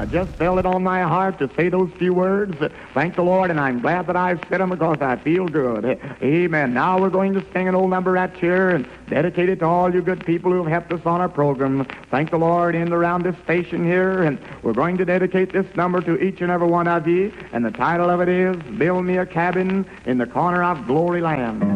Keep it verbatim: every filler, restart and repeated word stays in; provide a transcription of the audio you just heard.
I just felt it on my heart to say those few words. Thank the Lord, and I'm glad that I've said them because I feel good. Amen. Now we're going to sing an old number right here and dedicate it to all you good people who have helped us on our program. Thank the Lord in and around this station here, and we're going to dedicate this number to each and every one of you, and the title of it is Build Me a Cabin in the Corner of Glory Land.